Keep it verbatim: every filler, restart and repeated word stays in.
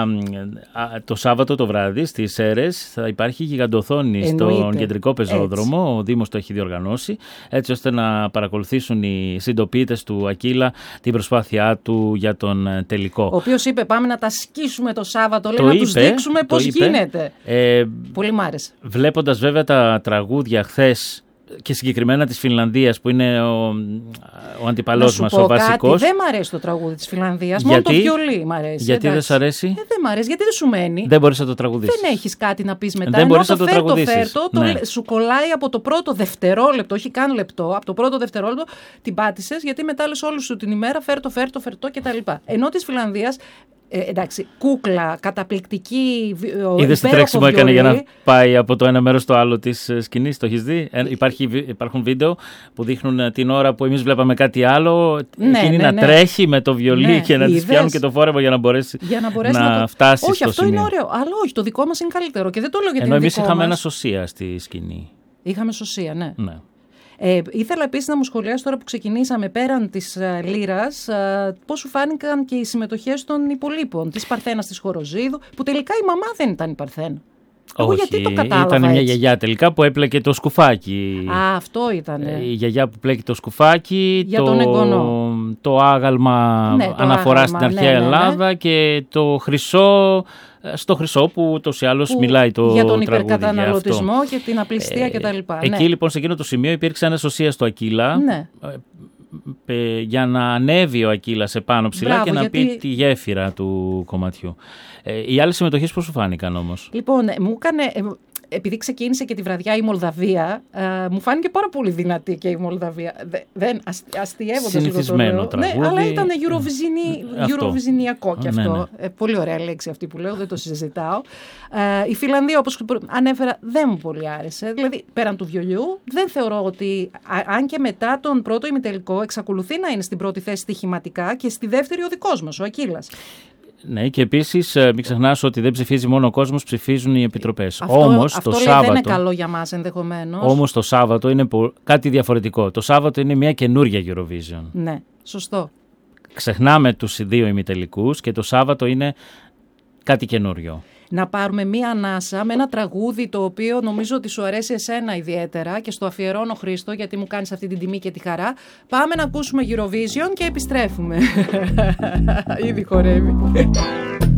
το Σάββατο το βράδυ στις Σέρρες θα υπάρχει γιγαντοθόνη στον κεντρικό πεζόδρομο. Έτσι. Ο Δήμος το έχει διοργανώσει, έτσι ώστε να παρακολουθήσουν οι συντοπίτες του Ακύλα την προσπάθειά του για τον τελικό. Ο οποίος είπε πάμε να τα σκίσουμε το Σάββατο, λέει, να είπε, τους δείξουμε πώς είπε, γίνεται. Ε, Πολύ μ' άρεσε. Βλέποντας βέβαια τα τραγούδια χθες και συγκεκριμένα της Φινλανδίας που είναι ο, ο αντιπαλός μας, ο βασικός. Δεν μ' αρέσει το τραγούδι της Φινλανδίας, μόνο το βιολί μ' αρέσει. Γιατί δεν σ' αρέσει? Ε, δεν μ' αρέσει, γιατί δεν σου μένει. Δεν μπορείς να το τραγουδήσεις. Δεν έχεις κάτι να πεις μετά. Δεν μπορείς να το τραγουδήσεις. Φέρτο, το, ναι. Σου κολλάει από το πρώτο δευτερόλεπτο, όχι καν λεπτό, από το πρώτο δευτερόλεπτο την πάτησες, γιατί μετά λες όλη σου την ημέρα φέρτο, φέρτο, φερτό κτλ. Ενώ της Φινλανδίας. Ε, εντάξει, κούκλα, καταπληκτική. Είδες τι τρέξιμο έκανε για να πάει από το ένα μέρος στο άλλο της σκηνής, το έχεις δει? Ε, υπάρχει, υπάρχουν βίντεο που δείχνουν την ώρα που εμείς βλέπαμε κάτι άλλο, ναι, εκείνη ναι, να ναι. τρέχει με το βιολί, ναι, και να της πιάνουν και το φόρεμο για να μπορέσει, για να, μπορέσει να, να το... φτάσει όχι, στο αυτό σημείο. Είναι ωραίο, αλλά όχι, το δικό μας είναι καλύτερο και δεν το λέω γιατί ενώ είναι εμείς είχαμε μας. ένα σωσία στη σκηνή. Είχαμε σωσία, ναι. ναι. Ε, ήθελα επίσης να μου σχολιάσει τώρα που ξεκινήσαμε πέραν της uh, Λύρας uh, πώς σου φάνηκαν και οι συμμετοχές των υπολείπων, της Παρθένας, της Χοροζίδου, που τελικά η μαμά δεν ήταν η Παρθένα. Εγώ όχι, γιατί το κατάλαβα ήταν μια έτσι. γιαγιά τελικά που έπλεκε το σκουφάκι. Α, αυτό ήταν. Η γιαγιά που πλέκει το σκουφάκι, για το, τον εγγονό. Το άγαλμα ναι, το αναφορά άγαλμα, στην αρχαία ναι, ναι, ναι. Ελλάδα και το χρυσό. Στο χρυσό που ούτως ή άλλως μιλάει το για τον τραγούδι. Υπερκαταναλωτισμό και την απληστία ε, κτλ. Εκεί ναι. λοιπόν σε εκείνο το σημείο υπήρξε ένα σωσία στο Ακύλα ναι. ε, για να ανέβει ο Ακύλας επάνω ψηλά. Μπράβο, και να γιατί... πει τη γέφυρα του κομματιού. Ε, οι άλλες συμμετοχές πώς σου φάνηκαν όμως? Λοιπόν, μου έκανε... Επειδή ξεκίνησε και τη βραδιά η Μολδαβία, α, μου φάνηκε πάρα πολύ δυνατή και η Μολδαβία. Δε, δεν αστειεύοντας συνηθισμένο το τραγούδι. Ναι, αλλά ήταν Eurovisionιακό κι αυτό. Ναι, ναι. Ε, πολύ ωραία λέξη αυτή που λέω, δεν το συζητάω. Ε, η Φιλανδία, όπως ανέφερα, δεν μου πολύ άρεσε. Δηλαδή, πέραν του βιολιού, δεν θεωρώ ότι, α, αν και μετά τον πρώτο ημιτελικό, εξακολουθεί να είναι στην πρώτη θέση στοιχηματικά και στη δεύτερη ο δικός μας, ο Ακύλας. Ναι, και επίσης μην ξεχνάς ότι δεν ψηφίζει μόνο ο κόσμος, ψηφίζουν οι επιτροπές. Αυτό, όμως, αυτό το λέει, Σάββατο, δεν είναι καλό για μας ενδεχομένως. Όμως το Σάββατο είναι κάτι διαφορετικό. Το Σάββατο είναι μια καινούργια Eurovision. Ναι, σωστό. Ξεχνάμε τους δύο ημιτελικούς και το Σάββατο είναι κάτι καινούριο. Να πάρουμε μία ανάσα με ένα τραγούδι το οποίο νομίζω ότι σου αρέσει εσένα ιδιαίτερα και στο αφιερώνω, Χρήστο, γιατί μου κάνεις αυτή την τιμή και τη χαρά. Πάμε να ακούσουμε Eurovision και επιστρέφουμε. Ήδη χορεύει.